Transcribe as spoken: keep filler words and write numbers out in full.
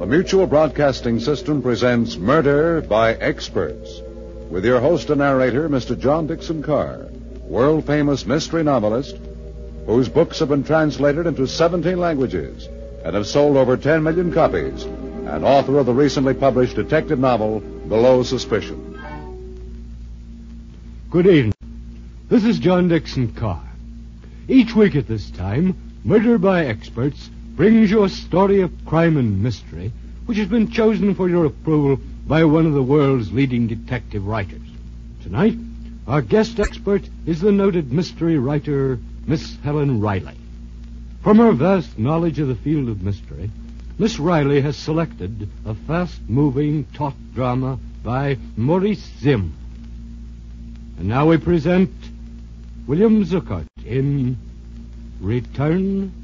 The Mutual Broadcasting System presents Murder by Experts, with your host and narrator, Mister John Dixon Carr, world-famous mystery novelist, whose books have been translated into seventeen languages and have sold over ten million copies, and author of the recently published detective novel, Below Suspicion. Good evening. This is John Dixon Carr. Each week at this time, Murder by Experts brings you a story of crime and mystery which has been chosen for your approval by one of the world's leading detective writers. Tonight, our guest expert is the noted mystery writer, Miss Helen Riley. From her vast knowledge of the field of mystery, Miss Riley has selected a fast-moving taut drama by Maurice Zimm. And now we present William Zuckert in Return